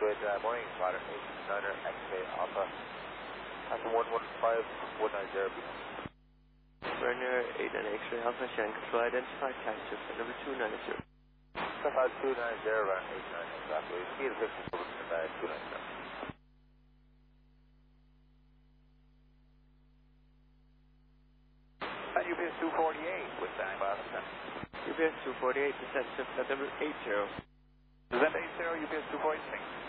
with Boeing, Spider 89er XK Alpha, Alpha 115, 190. Ryanair 89 X-ray Alpha, Shanghai Control identified, taxi for number 290. Alpha 290, around 89 exactly. Speed 50 over 290. UPS 248 with Bang Boston. UPS 248, descent to number 80. Descent 80, UPS 248.